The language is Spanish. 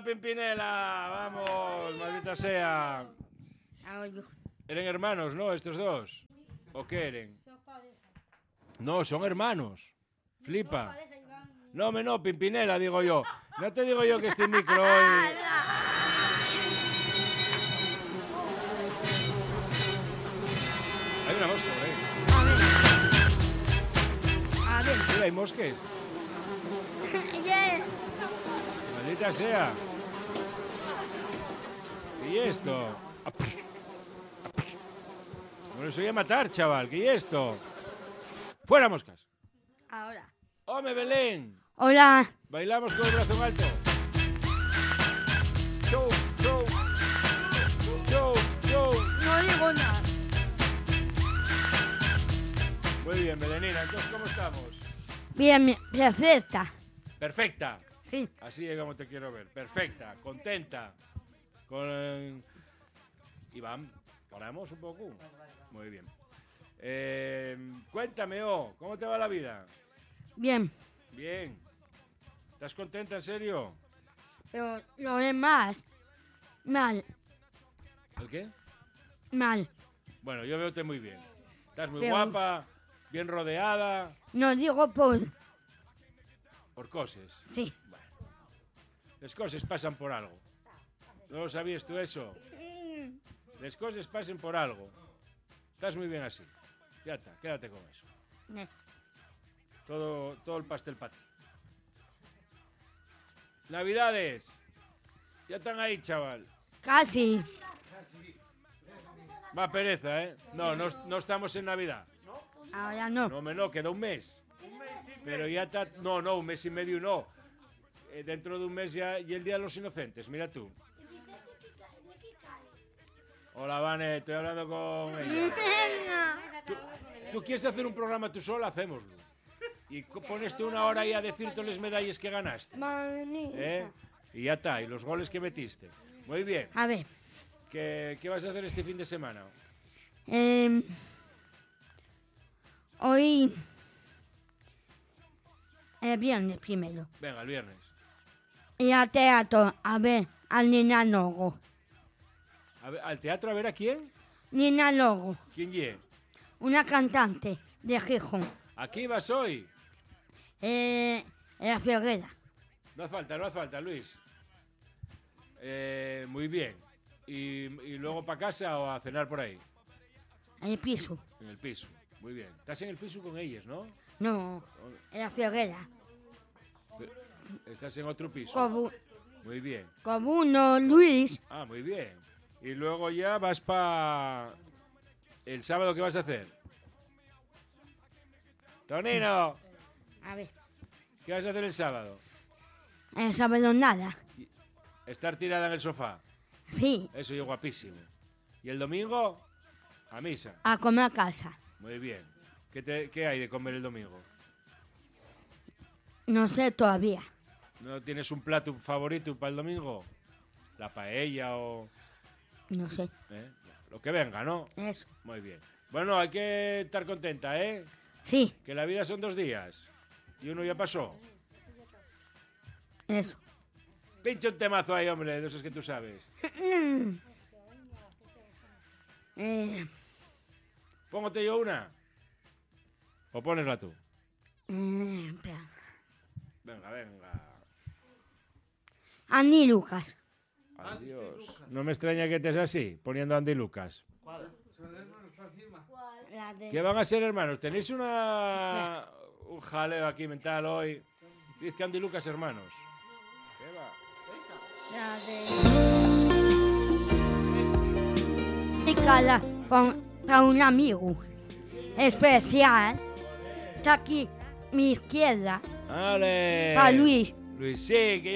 la Pimpinela! ¡Vamos, maldita sea! ¿Eran hermanos, no, estos dos? ¿O qué eran? No, son hermanos. Flipa. No, Pimpinela, digo yo. No te digo yo que este micro hoy... Hay una mosca, ¿eh? A ver. Mira, hay mosques. Maldita sea. ¿Y esto? No les voy a matar, chaval. ¿Qué es esto? ¡Fuera, moscas! Ahora. ¡Home, Belén! Hola. Bailamos con el brazo en alto. Show, show. Show, show. No digo nada. Muy bien, Belenina. Entonces, ¿cómo estamos? Bien, perfecta. Perfecta. Sí. Así es como te quiero ver. Perfecta, contenta. Con... Iván, ¿paramos un poco? Muy bien. Cuéntame, ¿cómo te va la vida? Bien. Bien. ¿Estás contenta, en serio? Pero lo demás, mal, ¿El qué? mal. Bueno, yo veo muy bien. Estás muy Pero- guapa, bien rodeada, No digo por cosas. sí. Bueno, las cosas pasan por algo. ¿No sabías tú eso? Las cosas pasan por algo. Estás muy bien así. Ya está, quédate con eso. Todo el pastel para ti. Navidades. Ya están ahí, chaval. Casi. Va pereza, ¿eh? No estamos en Navidad. Ahora no. No, queda un mes. Pero ya está... No, un mes y medio no. Dentro de un mes ya y el Día de los Inocentes, mira tú. Hola, Vane, estoy hablando con ella. ¿Tú quieres hacer un programa tú sola? Hacémoslo. Y pones tú una hora ahí a decirte las medallas que ganaste. Y ya está, y los goles que metiste. Muy bien. A ver. ¿Qué vas a hacer este fin de semana? Hoy. El viernes primero. Venga, el viernes. Y al teatro, a ver, al Nina Logo. ¿Al teatro a ver a quién? Nina Logo, ¿Quién ye? una cantante de Gijón. ¿Aquí vas hoy? En la Ferrera. No hace falta, Luis. Muy bien. ¿Y luego para casa o a cenar por ahí? En el piso. En el piso. Muy bien. Estás en el piso con ellas, ¿no? No, en la Ferrera. Estás en otro piso. Muy bien. Con uno, Luis. Ah, muy bien. Y luego ya vas para... ¿El sábado qué vas a hacer? Tonino, A ver, ¿qué vas a hacer el sábado? el sábado nada. Estar tirada en el sofá. Sí, Eso yo guapísimo. ¿Y el domingo? A misa. a comer a casa. Muy bien. ¿Qué hay de comer el domingo? No sé todavía. ¿No tienes un plato favorito para el domingo? ¿La paella o...? No sé. Lo que venga, ¿no? Eso. Muy bien. Bueno, hay que estar contenta, ¿eh? Sí, Que la vida son 2 días. Y uno ya pasó. eso. Pincha un temazo ahí, hombre, de esos que tú sabes. Póngate yo una. ¿O ponesla tú? Espera. Venga. Andy Lucas. Adiós. No me extraña que estés así, poniendo Andy Lucas. La de... ¿Qué van a ser hermanos? ¿Tenéis un jaleo aquí mental hoy? Dice que Andy Lucas hermanos. ¿Qué va? La de... Dedicada para un amigo especial. Está aquí mi izquierda. ¡Ale! Para Luis. Luis, sí, que